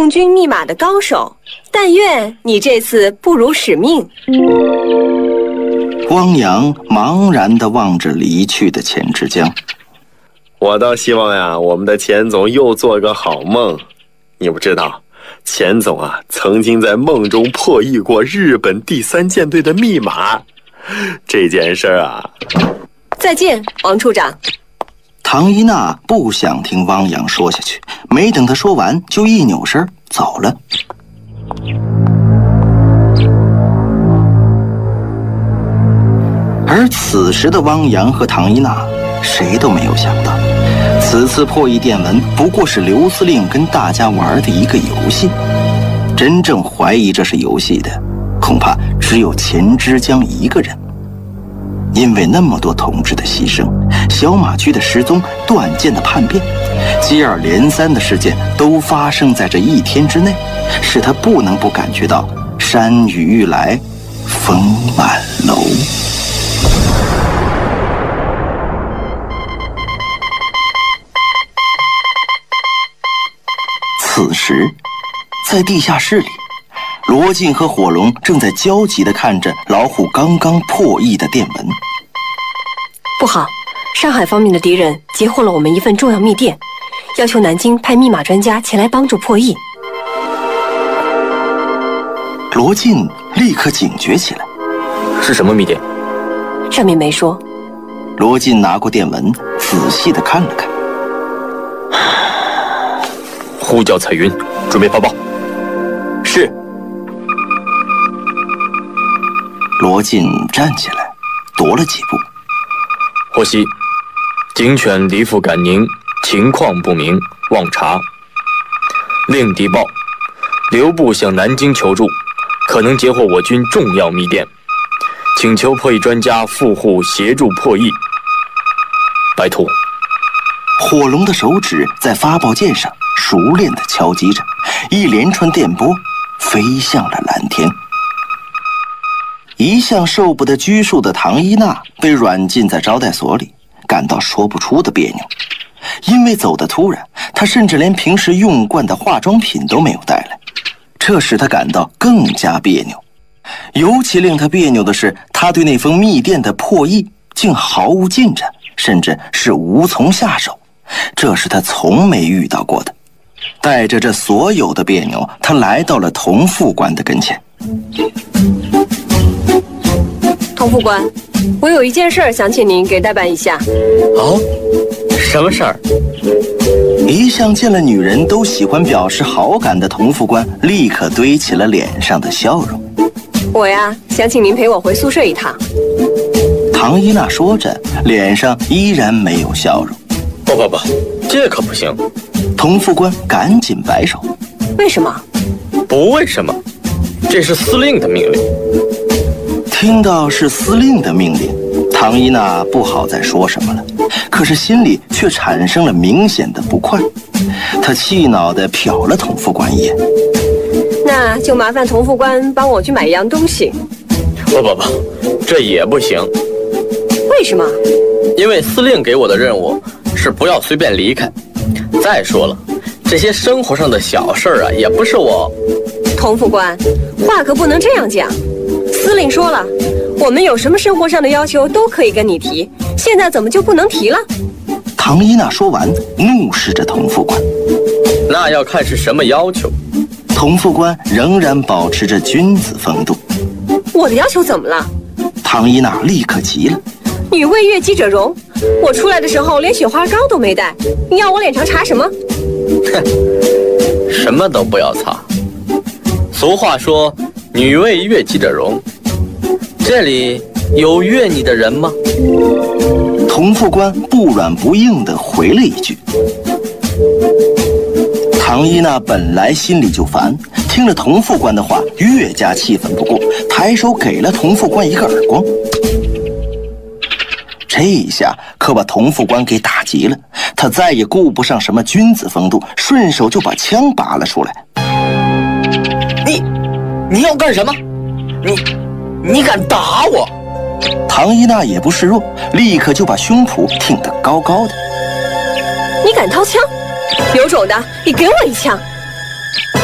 空军密码的高手，但愿你这次不辱使命。 汪洋茫然地望着离去的钱之江。 我倒希望呀，我们的钱总又做个好梦。你不知道，钱总啊，曾经在梦中破译过日本第3舰队的密码。这件事啊， 再见，王处长。 唐一娜不想听汪洋说下去，没等他说完，就一扭身走了。而此时的汪洋和唐一娜，谁都没有想到，此次破译电文不过是刘司令跟大家玩的一个游戏。真正怀疑这是游戏的，恐怕只有钱之江一个人。因为那么多同志的牺牲，小马驹的失踪，段健的叛变，接二连三的事件都发生在这一天之内，使他不能不感觉到山雨欲来风满楼。此时在地下室里，罗晋和火龙正在焦急地看着老虎刚刚破译的电文。 不好，上海方面的敌人截获了我们一份重要密电，要求南京派密码专家前来帮助破译。 罗晋立刻警觉起来。 是什么密电？ 上面没说。 罗晋拿过电文，仔细地看了看。 呼叫彩云，准备发报。是。 罗晋站起来，踱了几步。 获悉，警犬离赴赶宁，情况不明，望查。令敌报，刘部向南京求助，可能截获我军重要密电，请求破译专家赴沪协助破译。白兔。 火龙的手指在发报键上熟练地敲击着，一连串电波飞向了蓝天。一向受不得拘束的唐一娜被软禁在招待所里，感到说不出的别扭。因为走得突然，她甚至连平时用惯的化妆品都没有带来，这使她感到更加别扭。尤其令她别扭的是，她对那封密电的破译竟毫无进展，甚至是无从下手，这是她从没遇到过的。带着这所有的别扭，她来到了童副官的跟前。 童副官，我有一件事想请您给代办一下。 哦，什么事儿？ 一向见了女人都喜欢表示好感的童副官立刻堆起了脸上的笑容。 我呀，想请您陪我回宿舍一趟。 唐一娜说着，脸上依然没有笑容。 不，这可不行。 童副官赶紧摆手。 为什么？ 不为什么，这是司令的命令。 听到是司令的命令，唐一娜不好再说什么了，可是心里却产生了明显的不快。她气恼地瞟了童副官一眼。 那就麻烦童副官帮我去买一样东西。 不，这也不行。 为什么？ 因为司令给我的任务是不要随便离开。再说了，这些生活上的小事啊，也不是我。 童副官，话可不能这样讲。司令说了，我们有什么生活上的要求都可以跟你提，现在怎么就不能提了？ 唐一娜说完，怒视着童副官。 那要看是什么要求。 童副官仍然保持着君子风度。 我的要求怎么了？ 唐一娜立刻急了。 女为悦己者容，我出来的时候连雪花膏都没带，你要我脸上擦什么？ 哼，什么都不要擦。俗话说，女为悦己者容。这里有悦你的人吗？ 童副官不软不硬地回了一句。唐一娜本来心里就烦，听了童副官的话，越加气愤不过，抬手给了童副官一个耳光。这一下可把童副官给打急了，他再也顾不上什么君子风度，顺手就把枪拔了出来。 你要干什么？你敢打我？ 唐一娜也不示弱，立刻就把胸脯挺得高高的。 你敢掏枪？有种的，你给我一枪！